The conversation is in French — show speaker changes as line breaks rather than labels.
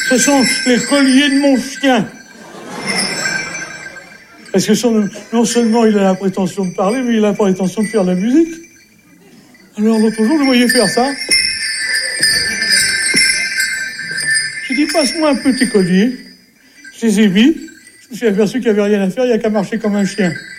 Ce sont les colliers de mon chien. Parce que non seulement il a la prétention de parler, mais il a la prétention de faire de la musique. Alors l'autre jour, je le voyais faire ça. J'ai dit, passe-moi un peu tes colliers. Je les ai mis. Je me suis aperçu qu'il n'y avait rien à faire, il n'y a qu'à marcher comme un chien.